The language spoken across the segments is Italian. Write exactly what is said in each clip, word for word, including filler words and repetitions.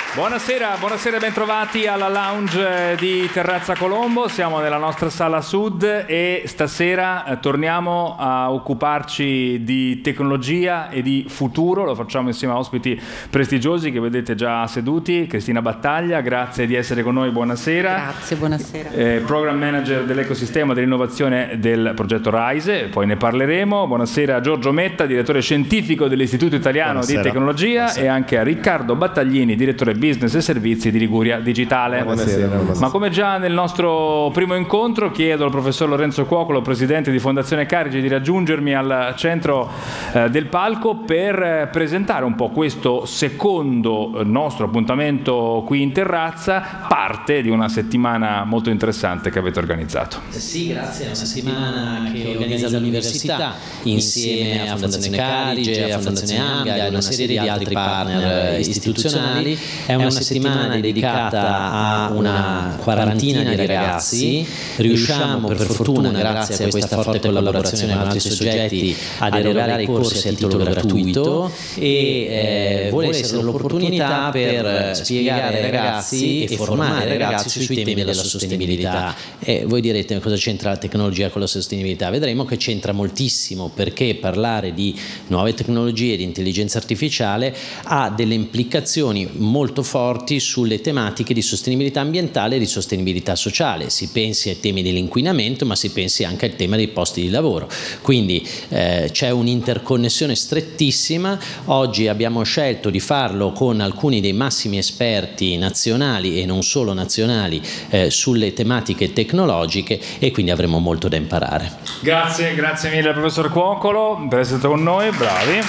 Buonasera, buonasera e bentrovati alla lounge di Terrazza Colombo. Siamo nella nostra sala sud e stasera eh, torniamo a occuparci di tecnologia e di futuro. Lo facciamo insieme a ospiti prestigiosi che vedete già seduti. Cristina Battaglia, grazie di essere con noi, buonasera. Grazie, buonasera. Eh, Program Manager dell'ecosistema dell'innovazione del progetto RISE, poi ne parleremo. Buonasera a Giorgio Metta, direttore scientifico dell'Istituto Italiano buonasera. di Tecnologia. Buonasera. E anche a Riccardo Battaglini, direttore business e servizi di Liguria Digitale. Buonasera, buonasera. Ma come già nel nostro primo incontro, chiedo al professor Lorenzo Cuocolo, presidente di Fondazione Carige, di raggiungermi al centro eh, del palco per presentare un po' questo secondo nostro appuntamento qui in terrazza, parte di una settimana molto interessante che avete organizzato. Sì, grazie, è una settimana che organizza l'università insieme a Fondazione Carige, a Fondazione Ambia e una serie di altri partner istituzionali. È una settimana dedicata a una quarantina di ragazzi. Riusciamo per fortuna, grazie a questa forte collaborazione con altri soggetti, ad erogare i corsi a titolo gratuito e eh, vuole essere l'opportunità per spiegare ai ragazzi e formare i ragazzi sui temi della sostenibilità. E voi direte cosa c'entra la tecnologia con la sostenibilità? Vedremo che c'entra moltissimo, perché parlare di nuove tecnologie, di intelligenza artificiale ha delle implicazioni molto forti sulle tematiche di sostenibilità ambientale e di sostenibilità sociale. Si pensi ai temi dell'inquinamento, ma si pensi anche al tema dei posti di lavoro. Quindi eh, c'è un'interconnessione strettissima. Oggi abbiamo scelto di farlo con alcuni dei massimi esperti nazionali e non solo nazionali eh, sulle tematiche tecnologiche, e quindi avremo molto da imparare. Grazie, grazie mille al professor Cuocolo per essere stato con noi, bravi.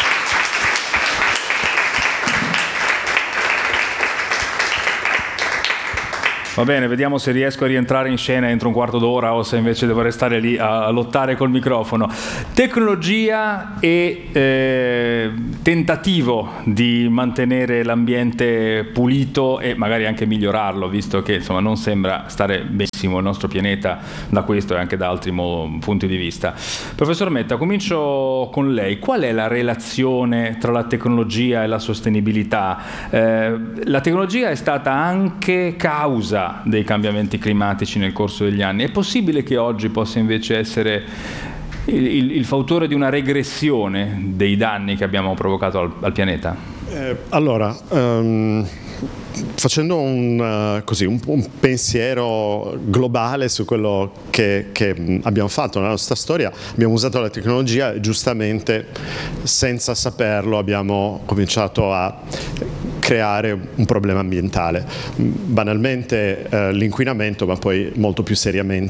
Va bene, vediamo se riesco a rientrare in scena entro un quarto d'ora o se invece devo restare lì a lottare col microfono. Tecnologia e eh, tentativo di mantenere l'ambiente pulito e magari anche migliorarlo, visto che insomma non sembra stare benissimo il nostro pianeta da questo e anche da altri mo- punti di vista. Professor Metta, comincio con lei. Qual è la relazione tra la tecnologia e la sostenibilità? Eh, la tecnologia è stata anche causa dei cambiamenti climatici nel corso degli anni. È possibile che oggi possa invece essere il, il, il fautore di una regressione dei danni che abbiamo provocato al, al pianeta? Eh, allora, um, facendo un, uh, così, un, un pensiero globale su quello che, che abbiamo fatto nella nostra storia, abbiamo usato la tecnologia e giustamente, senza saperlo, abbiamo cominciato a creare un problema ambientale, banalmente eh, l'inquinamento, ma poi molto più seriamente